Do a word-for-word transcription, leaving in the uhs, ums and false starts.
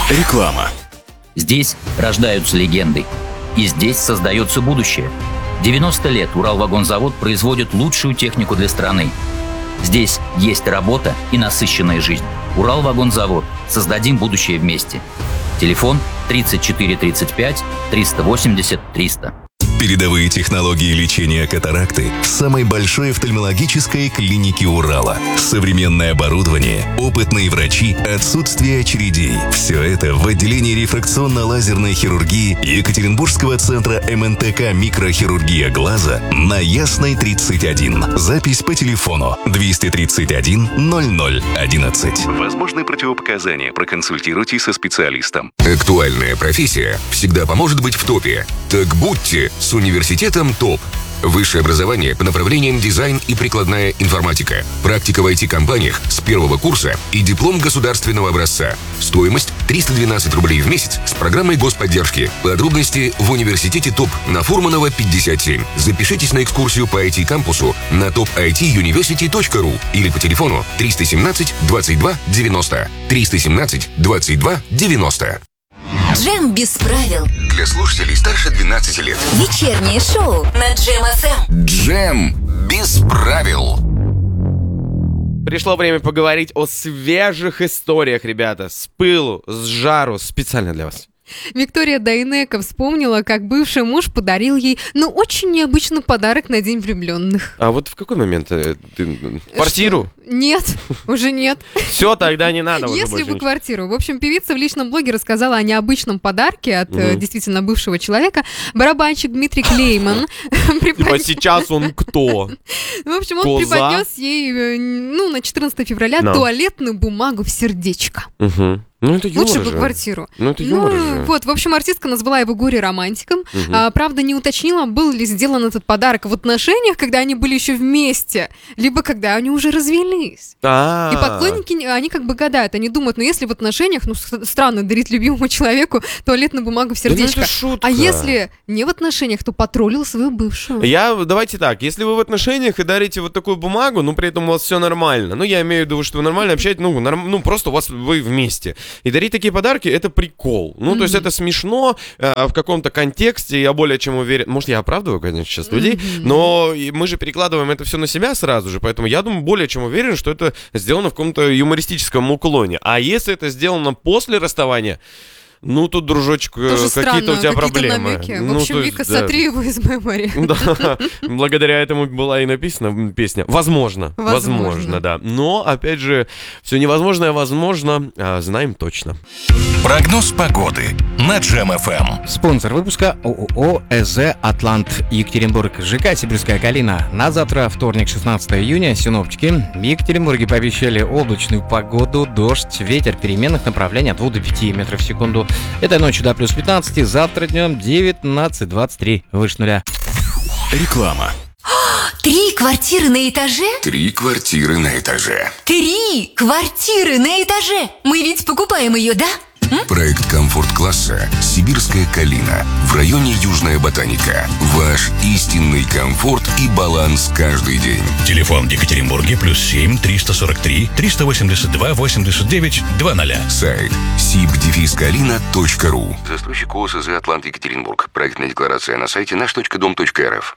Реклама. Здесь рождаются легенды. И здесь создается будущее. девяносто лет Уралвагонзавод производит лучшую технику для страны. Здесь есть работа и насыщенная жизнь. Уралвагонзавод. Создадим будущее вместе. Телефон тридцать четыре тридцать пять триста восемьдесят триста. Передовые технологии лечения катаракты в самой большой офтальмологической клинике Урала. Современное оборудование, опытные врачи, отсутствие очередей. Все это в отделении рефракционно-лазерной хирургии Екатеринбургского центра эм эн тэ ка «Микрохирургия глаза» на Ясной тридцать один. Запись по телефону двести тридцать один ноль ноль одиннадцать. Возможны противопоказания. Проконсультируйтесь со специалистом. Актуальная профессия всегда поможет быть в топе. Так будьте с университетом ТОП. Высшее образование по направлениям дизайн и прикладная информатика. Практика в ай ти-компаниях с первого курса и диплом государственного образца. Стоимость триста двенадцать рублей в месяц с программой господдержки. Подробности в университете ТОП на Фурманова пятьдесят семь. Запишитесь на экскурсию по ай ти-кампусу на топ ай ти юниверсити точка ру или по телефону триста семнадцать двадцать два девяносто. триста семнадцать двадцать два девяносто. Джем без правил. Для слушателей старше двенадцати лет. Вечернее шоу на Джем эф эм. Джем без правил. Пришло время поговорить о свежих историях, ребята. С пылу, с жару, специально для вас. Виктория Дайнеко вспомнила, как бывший муж подарил ей, ну, очень необычный подарок на День влюбленных. А вот в какой момент э, ты... Квартиру? Что? Нет, уже нет. Все, тогда не надо уже Если больше бы ничего. Квартиру. В общем, певица в личном блоге рассказала о необычном подарке от Мгм. э, действительно бывшего человека. Барабанщик Дмитрий Клейман Типа сейчас он кто? В общем, он Коза? преподнес ей, э, ну, на четырнадцатое февраля Да. туалетную бумагу в сердечко. Угу. Ну это юмор Лучше бы же. квартиру. Ну это юмор же. Вот, в общем, артистка назвала его горе-романтиком. Мгм. А, правда, не уточнила, был ли сделан этот подарок в отношениях, когда они были еще вместе, либо когда они уже развелись. А. И поклонники, не- они как бы гадают, они думают, ну если в отношениях, ну с- странно дарить любимому человеку туалетную бумагу в Да ну, сердечко. это шутка. А если не в отношениях, то потроллил свою бывшую. Я, давайте так, если вы в отношениях и дарите вот такую бумагу, ну, при этом у вас все нормально, ну, я имею в виду, что вы нормально общаетесь, ну, норм- ну просто у вас, вы вместе, и дарить такие подарки, это прикол, ну, то есть это смешно э, в каком-то контексте, я более чем уверен, может, я оправдываю, конечно, сейчас людей, но и мы же перекладываем это все на себя сразу же, поэтому я думаю, более чем уверен, что это сделано в каком-то юмористическом уклоне, а если это сделано после расставания, ну, тут, дружочек, э, Тоже какие-то странно, у тебя какие-то проблемы. намеки. В Ну, общем, то есть, Вика, да. сотри его из мемори. Да, благодаря этому была и написана песня. Возможно, Возможно. возможно, да. Но, опять же, все невозможное возможно, а знаем точно. Прогноз погоды на Джем эф эм. Спонсор выпуска ООО ЭЗ «Атлант» Екатеринбург, ЖК «Сибирская калина». На завтра, вторник, шестнадцатое июня, синоптики в Екатеринбурге пообещали облачную погоду, дождь, ветер переменных направлений от двух до пяти метров в секунду. Этой ночью до плюс пятнадцати, завтра днем девятнадцать двадцать три, выше нуля. Реклама. Три квартиры на этаже? Три квартиры на этаже. Три квартиры на этаже! Мы ведь покупаем ее, да? М? Проект комфорт-класса «Сибирская калина» в районе Южная Ботаника. Ваш истинный комфорт и баланс каждый день. Телефон в Екатеринбурге плюс семь триста сорок три триста восемьдесят два восемьдесят девять двадцать. Сайт сиб дефис калина точка ру. Застройщик ООО ЭЗ «Атлант» Екатеринбург. Проектная декларация на сайте наш точка дом точка эр эф.